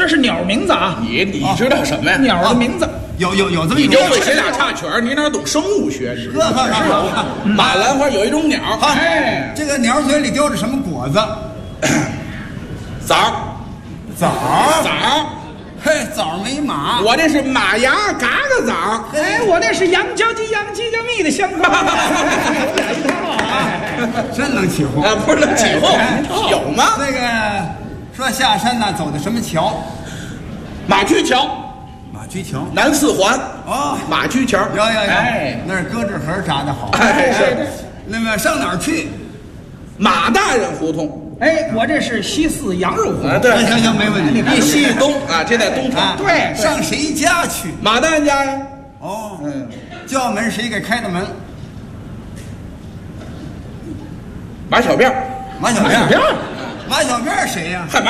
这是鸟名字啊。 你知道什么呀？ 鸟的名字有这么你一种就会写俩插曲儿，你哪懂生物学？你呵， 马兰花有一种鸟， 哎， 这个鸟嘴里叼着什么果子？ 枣枣。嘿，枣没马。 我这是马牙嘎嘎枣。 哎，我那是洋椒鸡、洋鸡加蜜的香瓜。俩一套啊！ 真能起哄啊，不是能起哄，有吗？ 那个说下山呢，走的什么桥？ 马驹桥， 马驹桥。 南四环哦， 马驹桥。 有， 哎， 那儿搁置盒扎的好。 哎是。 那么上哪儿去？ 马大人胡同。 哎，我这是西四羊肉胡同。 对， 行，没问题。 一西一东啊，这在东城。 对， 上谁家去？ 马大人家呀。 哦，叫门谁给开的门？ 马小辫。 马小辫。马小辫谁呀？